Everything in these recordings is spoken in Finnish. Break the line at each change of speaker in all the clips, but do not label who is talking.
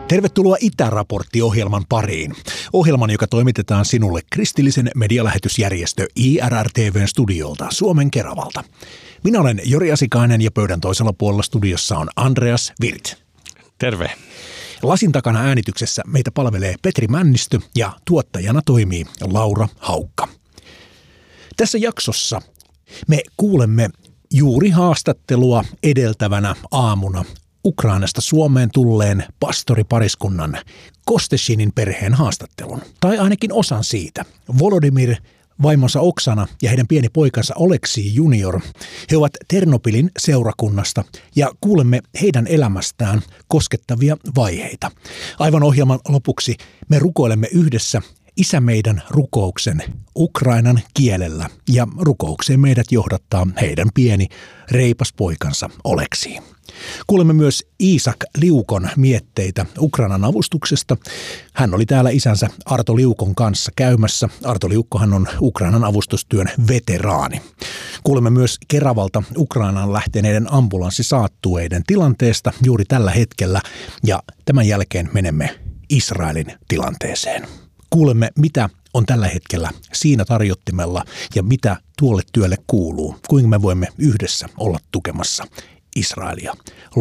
Tervetuloa Itäraportti-ohjelman pariin. Ohjelman, joka toimitetaan sinulle kristillisen medialähetysjärjestö IRR-TV:n studiolta Suomen Keravalta. Minä olen Jori Asikainen ja pöydän toisella puolella studiossa on Andreas Wirth.
Terve.
Lasin takana äänityksessä meitä palvelee Petri Männistö ja tuottajana toimii Laura Haukka. Tässä jaksossa me kuulemme juuri haastattelua edeltävänä aamuna Ukrainasta Suomeen tulleen pastoripariskunnan Kosteshinin perheen haastattelun, tai ainakin osan siitä. Volodymyr, vaimonsa Oksana ja heidän pieni poikansa Oleksii junior. He ovat Ternopilin seurakunnasta ja kuulemme heidän elämästään koskettavia vaiheita. Aivan ohjelman lopuksi me rukoilemme yhdessä Isä meidän rukouksen ukrainan kielellä ja rukoukseen meidät johdattaa heidän pieni reipas poikansa Oleksii. Kuulemme myös Iisak Liukon mietteitä Ukrainan avustuksesta. Hän oli täällä isänsä Arto Liukon kanssa käymässä. Arto Liukkohan on Ukrainan avustustyön veteraani. Kuulemme myös Keravalta Ukrainaan lähteneiden ambulanssisaattueiden tilanteesta juuri tällä hetkellä ja tämän jälkeen menemme Israelin tilanteeseen. Kuulemme, mitä on tällä hetkellä siinä tarjottimella ja mitä tuolle työlle kuuluu. Kuinka me voimme yhdessä olla tukemassa Israelia,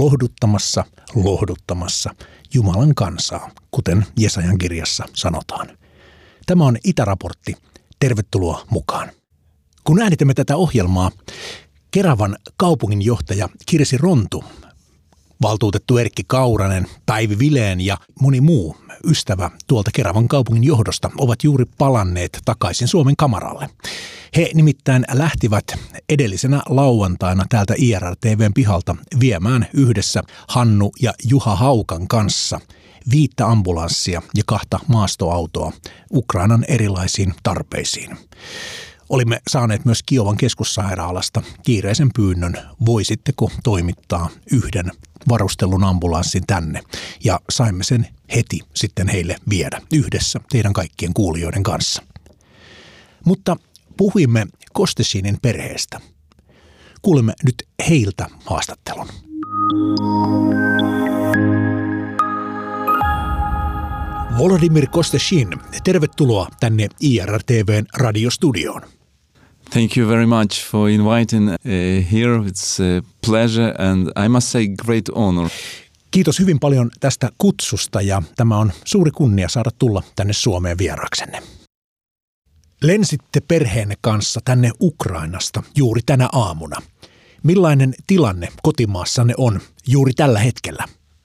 lohduttamassa Jumalan kansaa, kuten Jesajan kirjassa sanotaan. Tämä on Itäraportti. Tervetuloa mukaan. Kun äänitämme tätä ohjelmaa, Keravan kaupunginjohtaja Kirsi Rontu, valtuutettu Erkki Kauranen, Päivi Vileen ja moni muu ystävä tuolta Keravan kaupungin johdosta ovat juuri palanneet takaisin Suomen kamaralle. He nimittäin lähtivät edellisenä lauantaina täältä IRR-TV:n pihalta viemään yhdessä Hannu ja Juha Haukan kanssa 5 ambulanssia ja 2 maastoautoa Ukrainan erilaisiin tarpeisiin. Olimme saaneet myös Kiovan keskussairaalasta kiireisen pyynnön, voisitteko toimittaa 1 varustellun ambulanssin tänne, ja saimme sen heti sitten heille viedä yhdessä teidän kaikkien kuulijoiden kanssa. Mutta puhuimme Kosteshinin perheestä. Kuulemme nyt heiltä haastattelun. Volodymyr Kosteshin, tervetuloa tänne IRR-TV:n radiostudioon.
Thank you very much for inviting here. It's a pleasure and I must say great honor.
Kiitos hyvin paljon tästä kutsusta ja tämä on suuri kunnia saada tulla tänne Suomeen vieraksenne. Lensitte perheenne kanssa tänne Ukrainasta juuri tänä aamuna. Millainen tilanne kotimaassanne on juuri tällä hetkellä?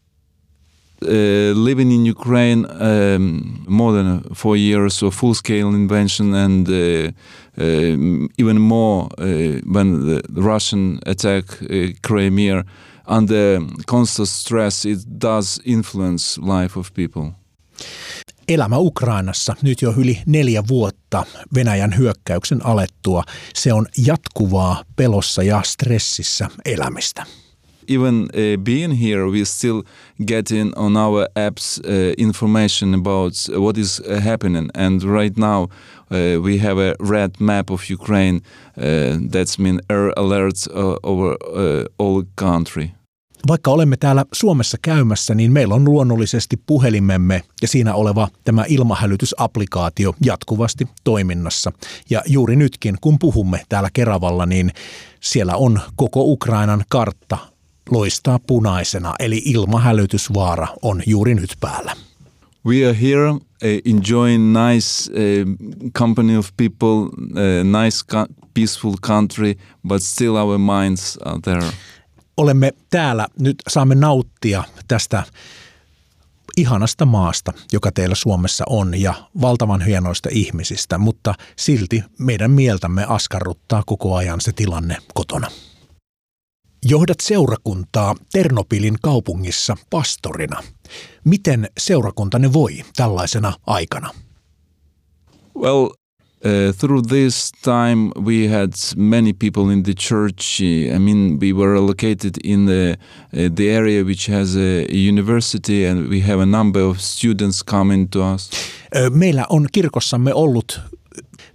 Living in Ukraine more than 4 years of full-scale invasion and even more when the Russian attack Crimea, under constant stress, it does influence life of people.
Elämä Ukrainassa nyt jo yli 4 vuotta Venäjän hyökkäyksen alettua. Se on jatkuvaa pelossa ja stressissä elämistä.
Even being here, we still getting on our apps information about what is happening. And right now we have a red map of Ukraine. That's mean air alerts over all country.
Vaikka olemme täällä Suomessa käymässä, niin meillä on luonnollisesti puhelimemme ja siinä oleva tämä ilmahälytysapplikaatio jatkuvasti toiminnassa. Ja juuri nytkin, kun puhumme täällä Keravalla, niin siellä on koko Ukrainan kartta loistaa punaisena, eli ilmahälytysvaara on juuri nyt päällä.
We are here enjoying nice company of people, nice peaceful country, but still our minds are there.
Olemme täällä, nyt saamme nauttia tästä ihanasta maasta, joka teillä Suomessa on, ja valtavan hienoista ihmisistä, mutta silti meidän mieltämme askarruttaa koko ajan se tilanne kotona. Johdat seurakuntaa Ternopilin kaupungissa pastorina. Miten seurakuntanne voi tällaisena aikana?
Well, through this time we had many people in the church. I mean, we were located in the area which has a university and we have a number of students coming to us.
Meillä on kirkossamme ollut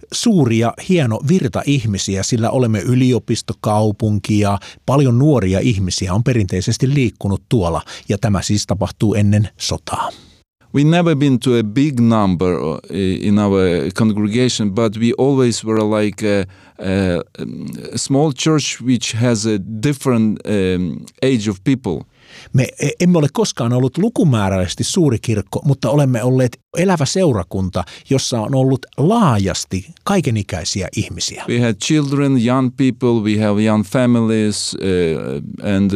suuri ja hieno virta ihmisiä, sillä olemme yliopistokaupunki ja paljon nuoria ihmisiä on perinteisesti liikkunut tuolla, ja tämä siis tapahtuu ennen sotaa.
We never been to a big number in our congregation, but we always were like a small church which has a different age of people.
Me emme ole koskaan ollut lukumääräisesti suuri kirkko, mutta olemme olleet elävä seurakunta, jossa on ollut laajasti kaikenikäisiä ihmisiä.
We had children, young people, we have young families and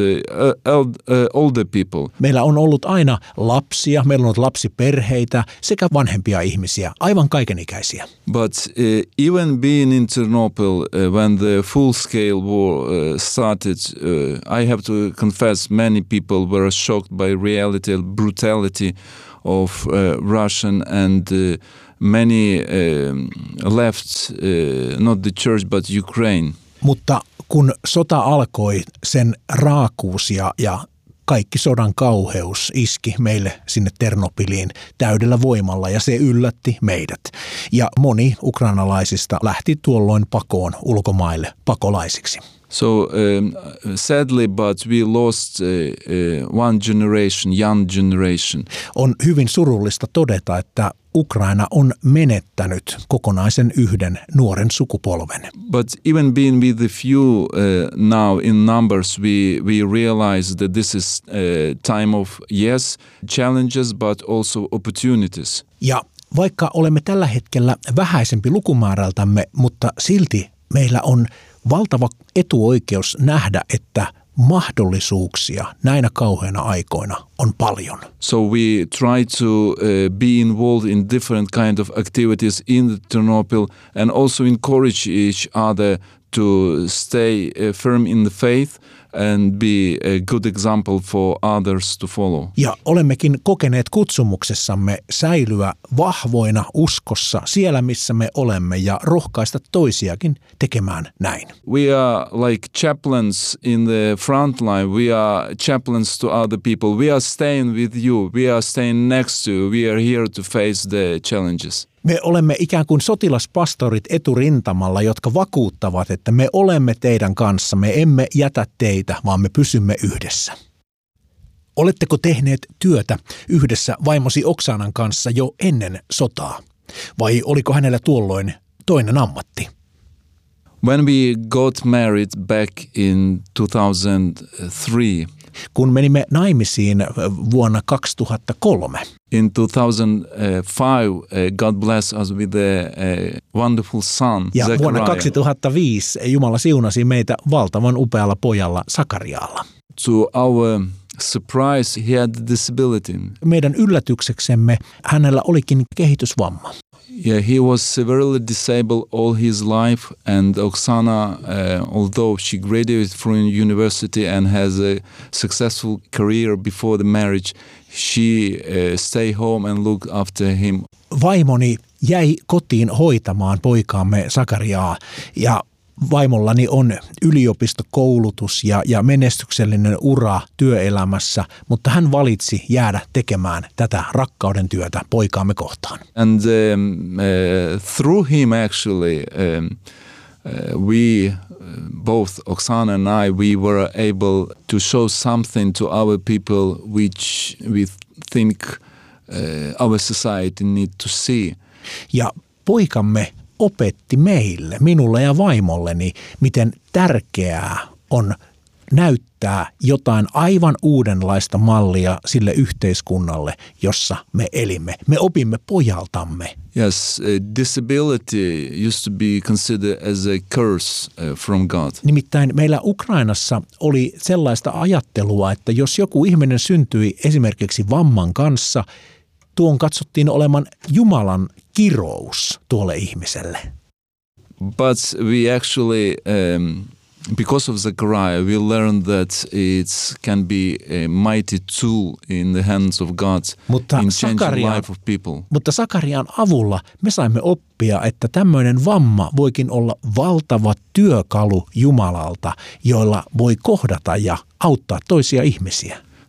older people.
Meillä on ollut aina lapsia, meillä on ollut lapsiperheitä sekä vanhempia ihmisiä, aivan kaikenikäisiä.
But even being in Ternopil when the full-scale war started, I have to confess many people were shocked by reality and brutality of Russian, and many left not the church but Ukraine.
Mutta kun sota alkoi, sen raakuus ja kaikki sodan kauheus iski meille sinne Ternopiliin täydellä voimalla ja se yllätti meidät. Ja moni ukrainalaisista lähti tuolloin pakoon ulkomaille pakolaisiksi.
So sadly, but we lost one generation, young generation.
On hyvin surullista todeta, että Ukraina on menettänyt kokonaisen yhden nuoren sukupolven.
But even being with the few now in numbers, we realize that this is a time of, yes, challenges, but also opportunities.
Ja vaikka olemme tällä hetkellä vähäisempi lukumäärältämme, mutta silti meillä on valtava etuoikeus nähdä, että mahdollisuuksia näinä kauheina aikoina on paljon.
So we try to be involved in different kind of activities in the Ternopil and also encourage each other to stay firm in the faith and be a good example for others to follow.
Ja olemmekin kokeneet kutsumuksessamme säilyä vahvoina uskossa siellä, missä me olemme, ja rohkaista toisiakin tekemään näin.
We are like chaplains in the front line. We are chaplains to other people. We are staying with you. We are staying next to you. We are here to face the challenges.
Me olemme ikään kuin sotilaspastorit eturintamalla, jotka vakuuttavat, että me olemme teidän kanssa, me emme jätä teitä, vaan me pysymme yhdessä. Oletteko tehneet työtä yhdessä vaimosi Oksanan kanssa jo ennen sotaa? Vai oliko hänellä tuolloin toinen ammatti?
When we got married back in 2003,
kun menimme naimisiin vuonna 2003.
In 2005, God blessed us with a wonderful son,
ja
Zechariah.
Vuonna 2005 Jumala siunasi meitä valtavan upealla pojalla Sakarialla.
To our surprise, he had disability.
Meidän yllätykseksemme hänellä olikin kehitysvamma.
Yeah, he was severely disabled all his life, and Oksana, although she graduated from university and has a successful career before the marriage, she stayed home and looked after him.
Vaimoni jäi kotiin hoitamaan poikaamme Sakariaa, ja vaimollani on yliopistokoulutus ja menestyksellinen ura työelämässä, mutta hän valitsi jäädä tekemään tätä rakkauden työtä poikaamme kohtaan.
And through him actually we both Oksana and I, we were able to show something to our people which we think our society need to see.
Ja poikamme opetti meille, minulle ja vaimolleni, miten tärkeää on näyttää jotain aivan uudenlaista mallia sille yhteiskunnalle, jossa me elimme. Me opimme pojaltamme.
Yes, disability used to be considered as a curse from God.
Nimittäin meillä Ukrainassa oli sellaista ajattelua, että jos joku ihminen syntyi esimerkiksi vamman kanssa, tuon katsottiin olevan Jumalan kirous tuolle ihmiselle.
But we actually, because of Zechariah, we learned that it can be a mighty tool in the hands of God in changing the life of people.
Mutta Sakarian avulla me saimme oppia, että tämmöinen vamma voikin olla valtava työkalu Jumalalta, joilla voi kohdata ja auttaa toisia ihmisiä.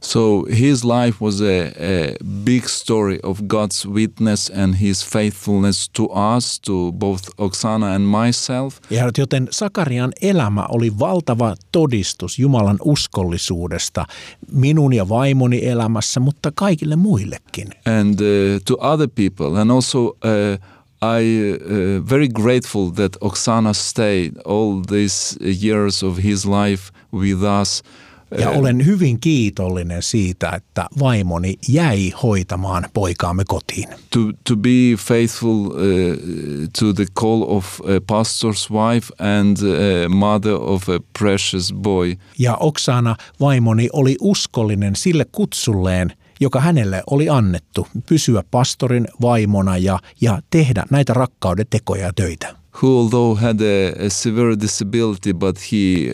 So his life was a big story of God's witness and his faithfulness to us, to both Oksana and myself.
Ja joten Sakarian elämä oli valtava todistus Jumalan uskollisuudesta minun ja vaimoni elämässä, mutta kaikille muillekin.
And to other people. And also I very grateful that Oksana stayed all these years of his life with us.
Ja olen hyvin kiitollinen siitä, että vaimoni jäi hoitamaan poikaamme kotiin.
To be faithful to the call of a pastor's wife and mother of a precious boy.
Ja Oksana, vaimoni, oli uskollinen sille kutsulleen, joka hänelle oli annettu, pysyä pastorin vaimona ja tehdä näitä rakkauden tekoja ja töitä.
Who although had a severe disability, but he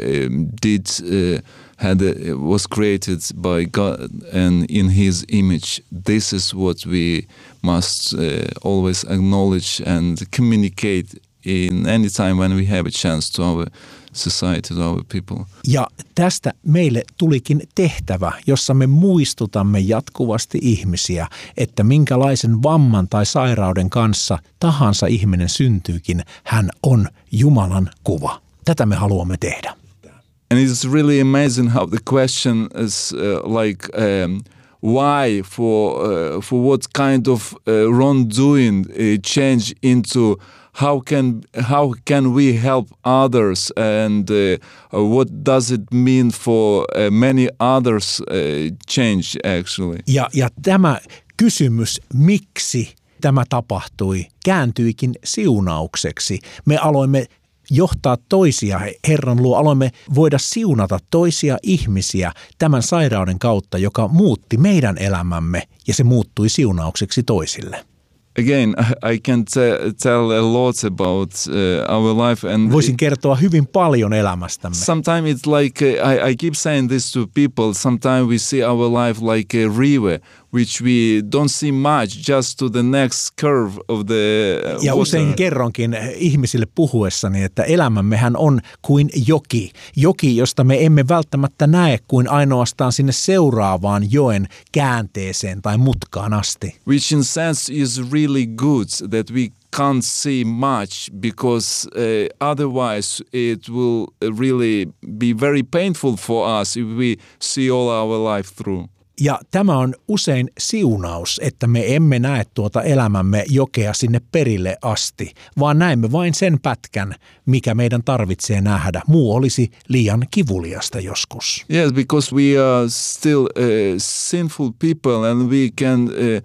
was created by God and in his image. This is what we must always acknowledge and communicate in any time when we have a chance to our society, to our people.
Ja tästä meille tulikin tehtävä, jossa me muistutamme jatkuvasti ihmisiä, että minkälaisen vamman tai sairauden kanssa tahansa ihminen syntyykin, hän on Jumalan kuva. Tätä me haluamme tehdä.
And it's really amazing how the question is why, for what kind of wrongdoing change into how can we help others, and what does it mean for many others change actually?
Ja tämä kysymys, miksi tämä tapahtui, kääntyikin siunaukseksi. Me aloimme johtaa toisia Herran luo, aloimme voida siunata toisia ihmisiä tämän sairauden kautta, joka muutti meidän elämämme ja se muuttui siunaukseksi toisille.
Again, I can tell a lot about our life, and
voisin kertoa hyvin paljon elämästämme.
Sometimes it's like I keep saying this to people. Sometimes we see our life like a river, which we don't see much, just to the next curve of the
ja
water.
usein kerronkin ihmisille puhuessani, että elämämmehän on kuin joki, josta me emme välttämättä näe kuin ainoastaan sinne seuraavaan joen käänteeseen tai mutkaan asti.
Which in sense is really good that we can't see much, because otherwise it will really be very painful for us if we see all our life through.
Ja tämä on usein siunaus, että me emme näe tuota elämämme jokea sinne perille asti, vaan näemme vain sen pätkän, mikä meidän tarvitsee nähdä. Muu olisi liian kivuliasta joskus.
Yes, because we are still sinful people, and we can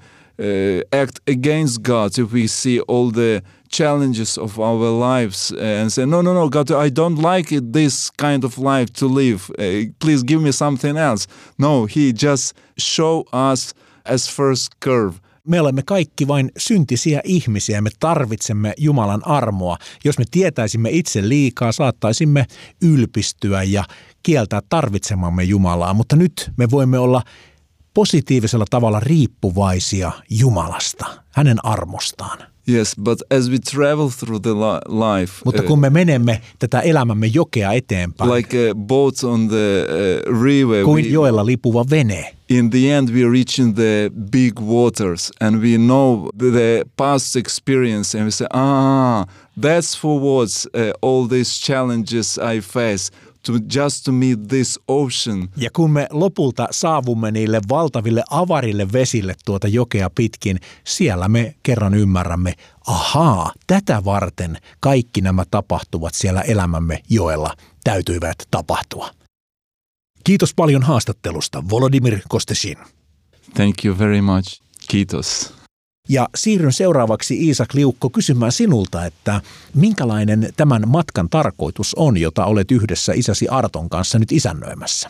act against God if we see all the challenges of our lives and say, no, God, I don't like this kind of life to live. Please give me something else. No, he just show us as first curve.
Me olemme kaikki vain syntisiä ihmisiä, me tarvitsemme Jumalan armoa. Jos me tietäisimme itse liikaa, saattaisimme ylpistyä ja kieltää tarvitsemamme Jumalaa, mutta nyt me voimme olla positiivisella tavalla riippuvaisia Jumalasta, hänen armostaan.
Yes, but as we travel through the life,
mutta kun me menemme tätä elämämme jokea eteenpäin,
like a boat on the river,
kuin joella lipuva vene,
in the end we are reaching the big waters, and we know the past experience, and we say, that's for what all these challenges I face. Just to meet this ocean.
Ja kun me lopulta saavumme niille valtaville avarille vesille tuota jokea pitkin, siellä me kerran ymmärrämme, tätä varten kaikki nämä tapahtuvat siellä elämämme joella täytyivät tapahtua. Kiitos paljon haastattelusta, Volodymyr Kosteshin.
Thank you very much. Kiitos.
Ja siirryn seuraavaksi, Iisak Liukko, kysymään sinulta, että minkälainen tämän matkan tarkoitus on, jota olet yhdessä isäsi Arton kanssa nyt isännöimässä?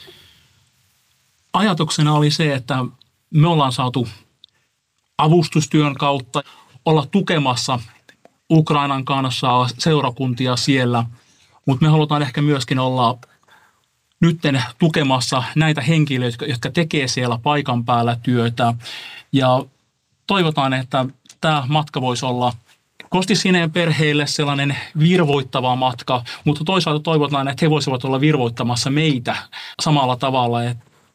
Ajatuksena oli se, että me ollaan saatu avustustyön kautta olla tukemassa Ukrainan kanssa seurakuntia siellä, mutta me halutaan ehkä myöskin olla nytten tukemassa näitä henkilöitä, jotka tekee siellä paikan päällä työtä, ja toivotaan, että tämä matka voisi olla Kostisineen perheille sellainen virvoittava matka, mutta toisaalta toivotaan, että he voisivat olla virvoittamassa meitä samalla tavalla,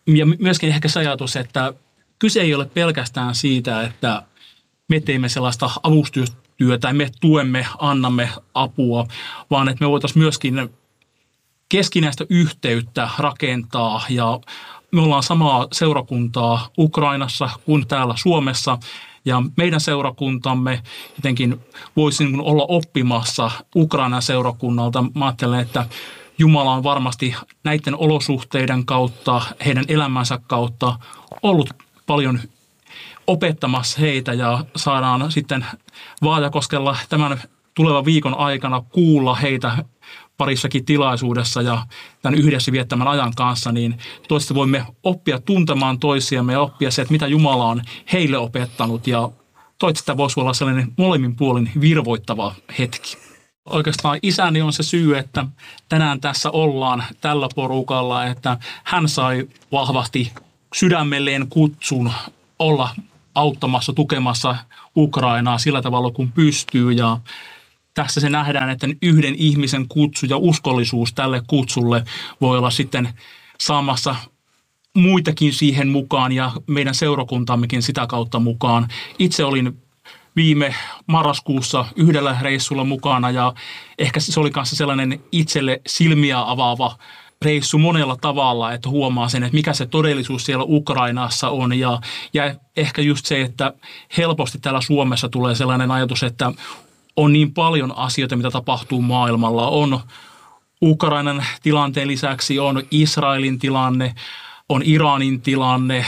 Ja myöskin ehkä se ajatus, että kyse ei ole pelkästään siitä, että me teemme sellaista avustustyötä ja me tuemme, annamme apua, vaan että me voitaisiin myöskin keskinäistä yhteyttä rakentaa ja me ollaan samaa seurakuntaa Ukrainassa kuin täällä Suomessa ja meidän seurakuntamme jotenkin voisi olla oppimassa Ukrainan seurakunnalta. Mä ajattelen, että Jumala on varmasti näiden olosuhteiden kautta, heidän elämänsä kautta ollut paljon opettamassa heitä ja saadaan sitten Vaajakoskella tämän tulevan viikon aikana kuulla heitä parissakin tilaisuudessa ja tämän yhdessä viettämän ajan kanssa, niin toista voimme oppia tuntemaan toisiamme ja oppia se, että mitä Jumala on heille opettanut ja toista voisi olla sellainen molemmin puolin virvoittava hetki. Oikeastaan isäni on se syy, että tänään tässä ollaan tällä porukalla, että hän sai vahvasti sydämelleen kutsun olla auttamassa, tukemassa Ukrainaa sillä tavalla, kun pystyy. Ja tässä se nähdään, että yhden ihmisen kutsu ja uskollisuus tälle kutsulle voi olla sitten saamassa muitakin siihen mukaan ja meidän seurakuntammekin sitä kautta mukaan. Itse olin viime marraskuussa yhdellä reissulla mukana ja ehkä se oli kanssa sellainen itselle silmiä avaava reissu monella tavalla, että huomaa sen, että mikä se todellisuus siellä Ukrainassa on ja ehkä just se, että helposti täällä Suomessa tulee sellainen ajatus, että on niin paljon asioita, mitä tapahtuu maailmalla. On Ukrainan tilanteen lisäksi, on Israelin tilanne, on Iranin tilanne,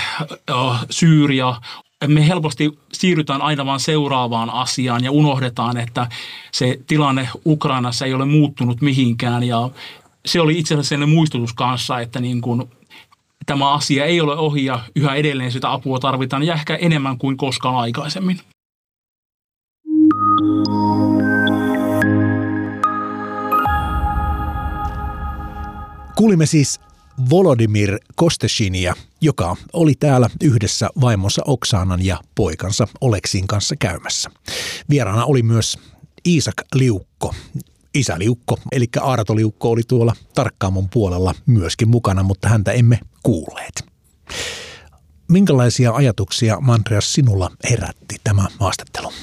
Syyria. Me helposti siirrytään aina vaan seuraavaan asiaan ja unohdetaan, että se tilanne Ukrainassa ei ole muuttunut mihinkään. Ja se oli itse asiassa sellainen muistutus kanssa, että niin kuin tämä asia ei ole ohi ja yhä edelleen sitä apua tarvitaan ja ehkä enemmän kuin koskaan aikaisemmin.
Kuulimme siis Volodymyr Kosteshinia, joka oli täällä yhdessä vaimonsa Oksanan ja poikansa Oleksin kanssa käymässä. Vieraana oli myös Iisak Liukko, isä Liukko, eli Aarato Liukko oli tuolla Tarkkaamon puolella myöskin mukana, mutta häntä emme kuulleet. Minkälaisia ajatuksia, Andreas, sinulla herätti tämä haastattelu?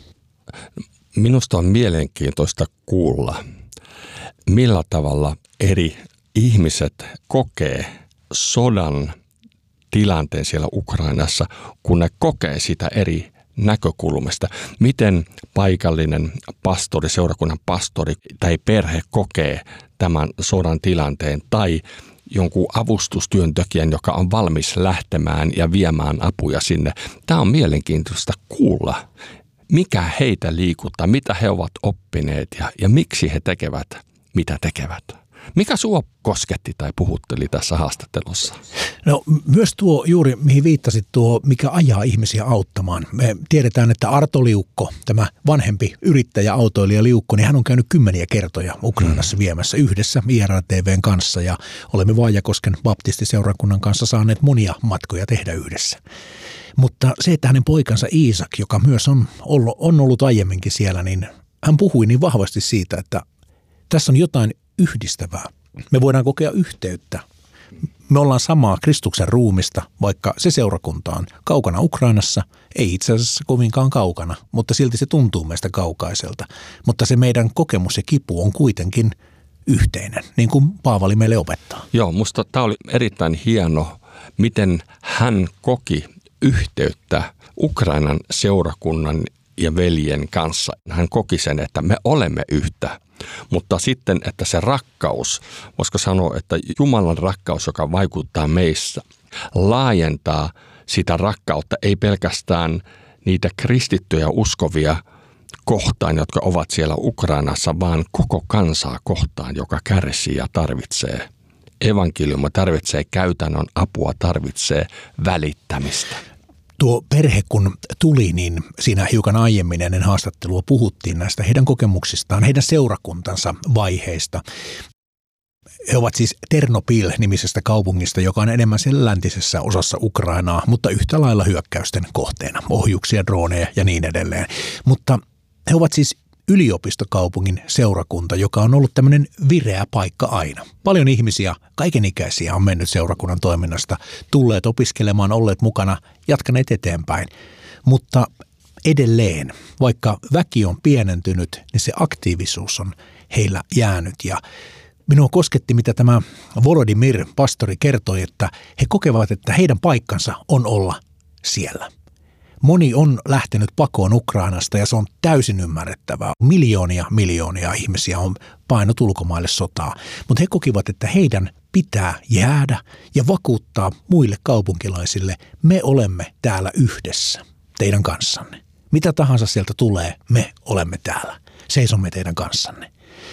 Minusta on mielenkiintoista kuulla, millä tavalla eri ihmiset kokee sodan tilanteen siellä Ukrainassa, kun ne kokee sitä eri näkökulmasta. Miten paikallinen pastori, seurakunnan pastori tai perhe kokee tämän sodan tilanteen tai jonkun avustustyöntekijän, joka on valmis lähtemään ja viemään apuja sinne. Tämä on mielenkiintoista kuulla, mikä heitä liikuttaa, mitä he ovat oppineet ja miksi he tekevät, mitä tekevät. Mikä sinua kosketti tai puhutteli tässä haastattelussa?
No myös tuo juuri, mihin viittasit, tuo, mikä ajaa ihmisiä auttamaan. Me tiedetään, että Arto Liukko, tämä vanhempi yrittäjä, autoilija Liukko, niin hän on käynyt 10 kertoja Ukrainassa viemässä yhdessä IRTVn kanssa ja olemme Vaajakosken baptistiseurakunnan kanssa saaneet monia matkoja tehdä yhdessä. Mutta se, että hänen poikansa Iisak, joka myös on ollut aiemminkin siellä, niin hän puhui niin vahvasti siitä, että tässä on jotain yhdistävää. Me voidaan kokea yhteyttä. Me ollaan samaa Kristuksen ruumista, vaikka se seurakunta on kaukana Ukrainassa, ei itse asiassa kovinkaan kaukana, mutta silti se tuntuu meistä kaukaiselta. Mutta se meidän kokemus ja kipu on kuitenkin yhteinen, niin kuin Paavali meille opettaa.
Joo, musta tämä oli erittäin hieno, miten hän koki yhteyttä Ukrainan seurakunnan ja veljen kanssa. Hän koki sen, että me olemme yhtä. Mutta sitten, että se rakkaus, voisiko sanoa, että Jumalan rakkaus, joka vaikuttaa meissä, laajentaa sitä rakkautta, ei pelkästään niitä kristittyjä uskovia kohtaan, jotka ovat siellä Ukrainassa, vaan koko kansaa kohtaan, joka kärsii ja tarvitsee evankeliumia, tarvitsee käytännön apua, tarvitsee välittämistä.
Tuo perhe kun tuli, niin siinä hiukan aiemmin ennen haastattelua puhuttiin näistä heidän kokemuksistaan, heidän seurakuntansa vaiheista. He ovat siis Ternopil-nimisestä kaupungista, joka on enemmän siellä läntisessä osassa Ukrainaa, mutta yhtä lailla hyökkäysten kohteena, ohjuksia, droneja ja niin edelleen. Mutta he ovat siis yliopistokaupungin seurakunta, joka on ollut tämmöinen vireä paikka aina. Paljon ihmisiä, kaikenikäisiä on mennyt seurakunnan toiminnasta, tulleet opiskelemaan, olleet mukana, jatkaneet eteenpäin. Mutta edelleen, vaikka väki on pienentynyt, niin se aktiivisuus on heillä jäänyt. Ja minua kosketti, mitä tämä Volodymyr, pastori, kertoi, että he kokevat, että heidän paikkansa on olla siellä. Moni on lähtenyt pakoon Ukrainasta ja se on täysin ymmärrettävää. Miljoonia ihmisiä on painut ulkomaille sotaa, mutta he kokivat, että heidän pitää jäädä ja vakuuttaa muille kaupunkilaisille, me olemme täällä yhdessä teidän kanssanne. Mitä tahansa sieltä tulee, me olemme täällä. Seisomme teidän kanssanne.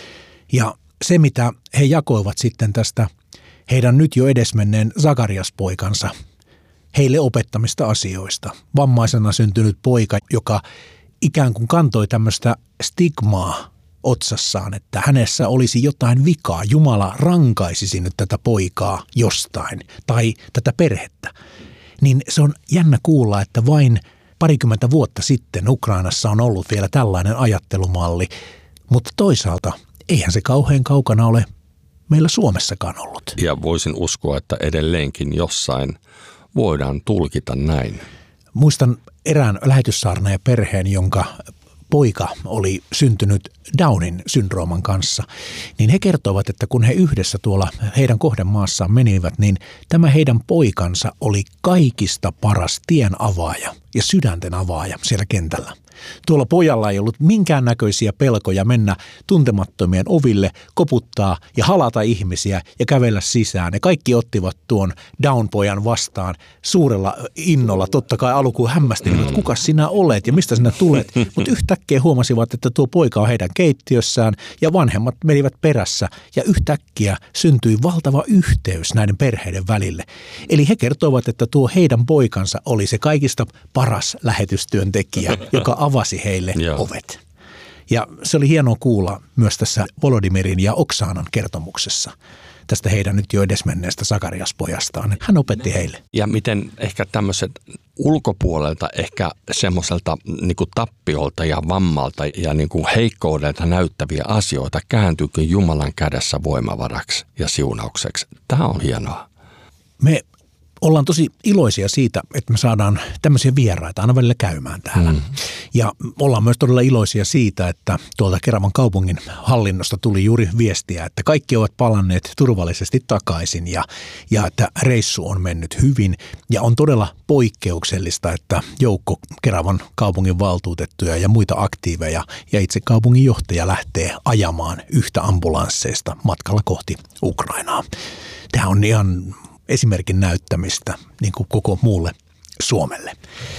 Ja se, mitä he jakoivat sitten tästä heidän nyt jo edesmenneen Zakarias-poikansa heille opettamista asioista. Vammaisena syntynyt poika, joka ikään kuin kantoi tämmöistä stigmaa otsassaan, että hänessä olisi jotain vikaa. Jumala rankaisisi nyt tätä poikaa jostain tai tätä perhettä. Niin se on jännä kuulla, että vain parikymmentä vuotta sitten Ukrainassa on ollut vielä tällainen ajattelumalli, mutta toisaalta eihän se kauhean kaukana ole meillä Suomessakaan ollut.
Ja voisin uskoa, että edelleenkin jossain voidaan tulkita näin.
Muistan erään lähetyssaarnaajan perheen, jonka poika oli syntynyt Downin syndrooman kanssa, niin he kertoivat, että kun he yhdessä tuolla heidän kohdemaassaan menivät, niin tämä heidän poikansa oli kaikista paras tien avaaja ja sydänten avaaja siellä kentällä. Tuolla pojalla ei ollut minkäännäköisiä pelkoja mennä tuntemattomien oville, koputtaa ja halata ihmisiä ja kävellä sisään. Ne kaikki ottivat tuon Down-pojan vastaan suurella innolla. Totta kai alkuun hämmästelivät, että kuka sinä olet ja mistä sinä tulet. Mutta yhtäkkiä huomasivat, että tuo poika on heidän keittiössään ja vanhemmat menivät perässä. Ja yhtäkkiä syntyi valtava yhteys näiden perheiden välille. Eli he kertoivat, että tuo heidän poikansa oli se kaikista paras lähetystyöntekijä, joka avasi heille ovet. Ja se oli hienoa kuulla myös tässä Volodymyrin ja Oksanan kertomuksessa tästä heidän nyt jo edesmenneestä Zakarias-pojastaan. Hän opetti heille.
Ja miten ehkä tämmöiset ulkopuolelta ehkä semmoiselta niin kuin tappiolta ja vammalta ja niin kuin heikkoudelta näyttäviä asioita kääntyykin Jumalan kädessä voimavaraksi ja siunaukseksi. Tämä on hienoa. Me ollaan tosi iloisia siitä, että me saadaan tämmöisiä vieraita aina välillä käymään täällä. Ja ollaan myös todella iloisia siitä, että tuolta Keravan kaupungin hallinnosta tuli juuri viestiä, että kaikki ovat palanneet turvallisesti takaisin ja että reissu on mennyt hyvin. Ja on todella poikkeuksellista, että joukko Keravan kaupungin valtuutettuja ja muita aktiiveja ja itse kaupungin johtaja lähtee ajamaan yhtä ambulansseista matkalla kohti Ukrainaa. Tämä on ihan esimerkin näyttämistä niin kuin koko muulle Suomelle.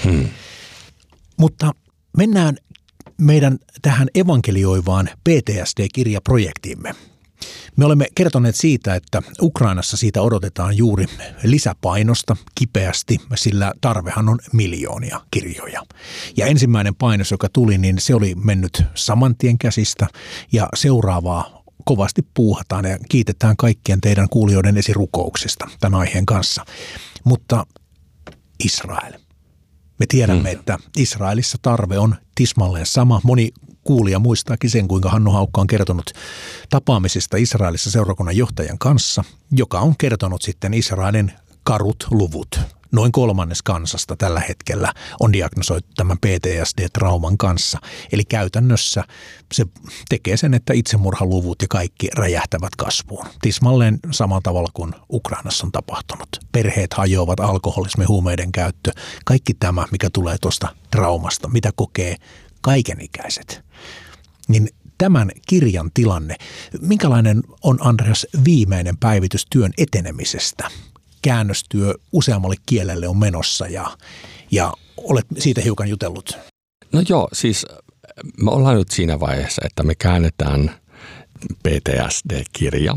Mutta mennään meidän tähän evankelioivaan PTSD-kirjaprojektiimme. Me olemme kertoneet siitä, että Ukrainassa siitä odotetaan juuri lisäpainosta kipeästi, sillä tarvehan on miljoonia kirjoja. Ja ensimmäinen painos, joka tuli, niin se oli mennyt saman tien käsistä ja seuraavaa kovasti puuhataan ja kiitetään kaikkien teidän kuulijoiden esirukouksista tämän aiheen kanssa. Mutta Israel. Me tiedämme, että Israelissa tarve on tismalleen sama. Moni kuulija muistaakin sen, kuinka Hannu Haukka on kertonut tapaamisesta Israelissa seurakunnan johtajan kanssa, joka on kertonut sitten Israelin karut luvut. Noin 1/3 kansasta tällä hetkellä on diagnosoitu tämän PTSD-trauman kanssa. Eli käytännössä se tekee sen, että itsemurhaluvut ja kaikki räjähtävät kasvuun. Tismalleen samalla tavalla kuin Ukrainassa on tapahtunut. Perheet hajoavat, alkoholismi, huumeiden käyttö, kaikki tämä, mikä tulee tuosta traumasta, mitä kokee kaikenikäiset. Niin tämän kirjan tilanne, minkälainen on Andreas viimeinen päivitys työn etenemisestä? Käännöstyö useammalle kielelle on menossa ja olet siitä hiukan jutellut. No joo, siis me ollaan nyt siinä vaiheessa, että me käännetään PTSD-kirja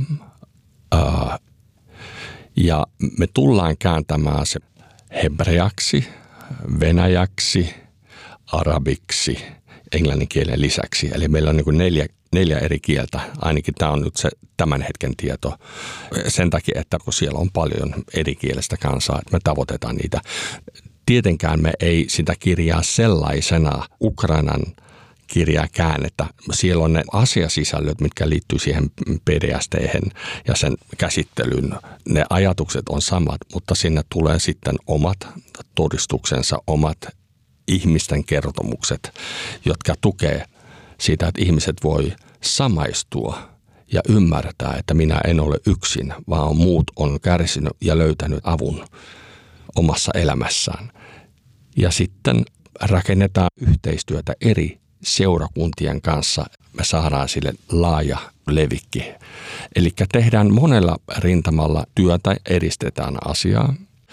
ja me tullaan kääntämään se hebreaksi, venäjäksi, arabiksi, englannin kielen lisäksi. Eli meillä on niin kuin neljä eri kieltä, ainakin tämä on nyt se tämän hetken tieto. Sen takia, että kun siellä on paljon eri kielestä kansaa, että me tavoitetaan niitä. Tietenkään me ei sitä kirjaa sellaisena Ukrainan kirjaa käännetä. Siellä on ne asiasisällöt, mitkä liittyy siihen PDST:hen ja sen käsittelyyn. Ne ajatukset on samat, mutta sinne tulee sitten omat todistuksensa, omat ihmisten kertomukset, jotka tukee sitä, että ihmiset voi samaistua ja ymmärtää, että minä en ole yksin, vaan muut on kärsinyt ja löytänyt avun omassa elämässään. Ja sitten rakennetaan yhteistyötä eri seurakuntien kanssa. Me saadaan sille laaja levikki. Eli tehdään monella rintamalla työtä, edistetään asiaa.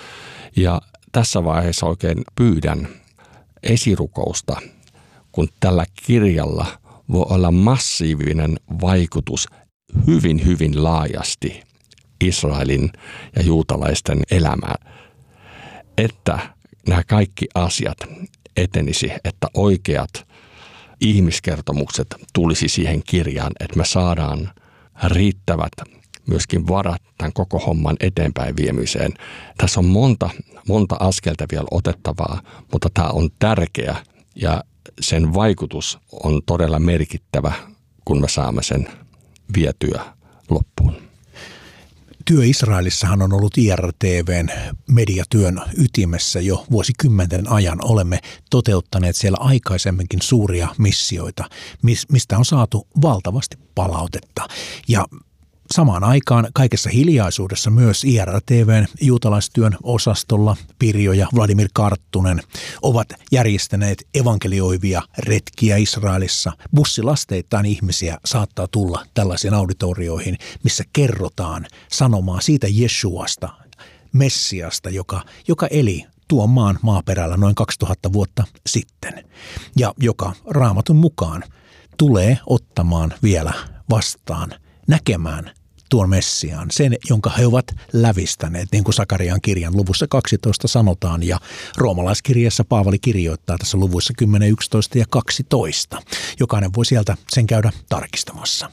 Ja tässä vaiheessa oikein pyydän esirukousta, kun tällä kirjalla voi olla massiivinen vaikutus hyvin, hyvin laajasti Israelin ja juutalaisten elämään, että nämä kaikki asiat etenisi, että oikeat ihmiskertomukset tulisi siihen kirjaan, että me saadaan riittävät myöskin varat tämän koko homman eteenpäin viemiseen. Tässä on monta askelta vielä otettavaa, mutta tämä on tärkeä ja sen vaikutus on todella merkittävä, kun me saamme sen vietyä loppuun.
Työ Israelissahan on ollut IRTV:n mediatyön ytimessä jo vuosikymmenten ajan. Olemme toteuttaneet siellä aikaisemminkin suuria missioita, mistä on saatu valtavasti palautetta. Ja samaan aikaan kaikessa hiljaisuudessa myös IRTV:n juutalaistyön osastolla Pirjo ja Vladimir Karttunen ovat järjestäneet evankelioivia retkiä Israelissa. Bussilasteittain ihmisiä saattaa tulla tällaisiin auditorioihin, missä kerrotaan sanomaa siitä Jeshuasta, Messiasta, joka eli tuon maan maaperällä noin 2000 vuotta sitten ja joka Raamatun mukaan tulee ottamaan vielä vastaan, näkemään tuon Messiaan, sen, jonka he ovat lävistäneet, niin kuin Sakarian kirjan luvussa 12 sanotaan, ja roomalaiskirjassa Paavali kirjoittaa tässä luvuissa 10, 11 ja 12. Jokainen voi sieltä sen käydä tarkistamassa.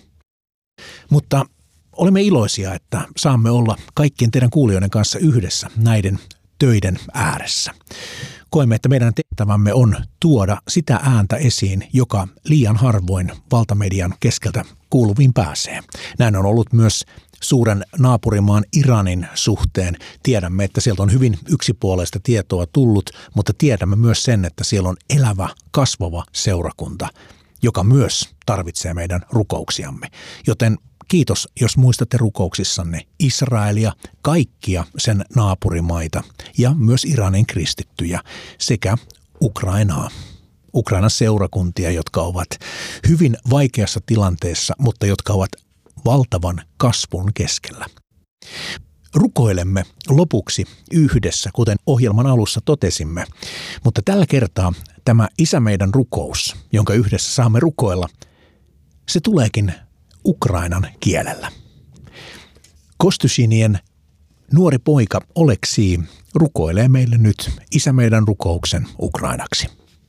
Mutta olemme iloisia, että saamme olla kaikkien teidän kuulijoiden kanssa yhdessä näiden töiden ääressä. Koemme, että meidän tehtävämme on tuoda sitä ääntä esiin, joka liian harvoin valtamedian keskeltä kuuluviin pääsee. Näin on ollut myös suuren naapurimaan Iranin suhteen. Tiedämme, että sieltä on hyvin yksipuolista tietoa tullut, mutta tiedämme myös sen, että siellä on elävä, kasvava seurakunta, joka myös tarvitsee meidän rukouksiamme. Joten kiitos, jos muistatte rukouksissanne Israelia, kaikkia sen naapurimaita ja myös Iranin kristittyjä sekä Ukrainaa. Ukrainan seurakuntia, jotka ovat hyvin vaikeassa tilanteessa, mutta jotka ovat valtavan kasvun keskellä. Rukoilemme lopuksi yhdessä, kuten ohjelman alussa totesimme, mutta tällä kertaa tämä Isä meidän rukous, jonka yhdessä saamme rukoilla, se tuleekin ukrainan kielellä. Kostyshinien nuori poika Oleksii rukoilee meille nyt Isä meidän rukouksen ukrainaksi.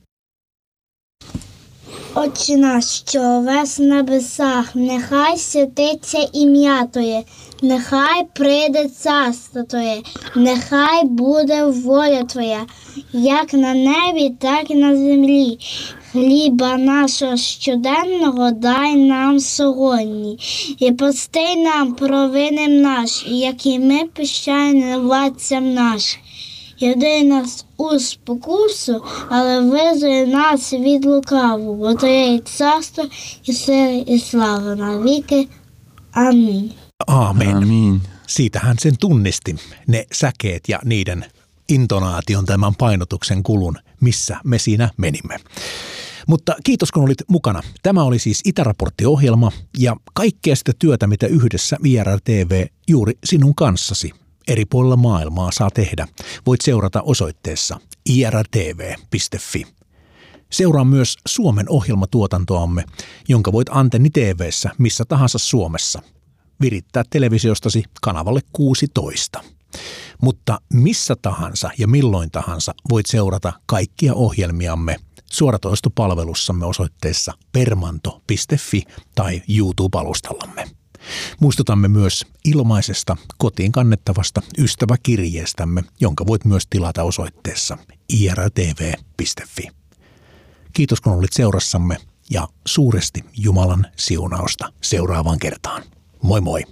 Отче наш, що у вас на небесах, нехай святиться ім'я Твоє, нехай прийде царство Твоє, нехай буде воля Твоя, як на небі, так і на землі. Хліба нашого щоденного дай нам сьогодні, і прости нам провини наші, як і ми прощаємо винуватцям нашим. І веди нас у спокусу, але визволи нас від лукавого, бо Твоє і царство, і сила, і слава навіки. Амінь.
Aamen.
Amiin.
Siitä hän sen tunnisti, ne säkeet ja niiden intonaation, tämän painotuksen kulun, missä me siinä menimme. Mutta kiitos, kun olit mukana. Tämä oli siis Itäraportti-ohjelma ja kaikkea sitä työtä, mitä yhdessä IRTV juuri sinun kanssasi eri puolilla maailmaa saa tehdä. Voit seurata osoitteessa irtv.fi. Seuraa myös Suomen ohjelmatuotantoamme, jonka voit Antenni TV:ssä missä tahansa Suomessa virittää televisiostasi kanavalle 16. Mutta missä tahansa ja milloin tahansa voit seurata kaikkia ohjelmiamme suoratoistopalvelussamme osoitteessa permanto.fi tai YouTube-alustallamme. Muistutamme myös ilmaisesta kotiin kannettavasta ystäväkirjeestämme, jonka voit myös tilata osoitteessa irtv.fi. Kiitos kun olit seurassamme ja suuresti Jumalan siunausta seuraavaan kertaan. Moi moi!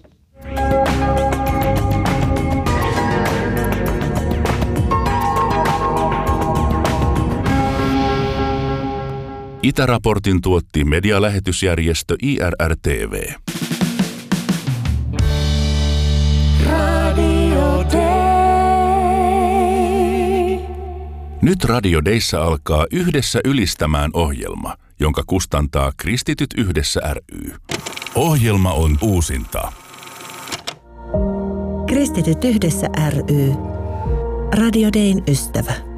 Itäraportin tuotti medialähetysjärjestö IRR-TV. Nyt Radio Dayssä alkaa Yhdessä ylistämään -ohjelma, jonka kustantaa Kristityt Yhdessä ry. Ohjelma on uusinta.
Kristityt Yhdessä ry. Radio Dayn ystävä.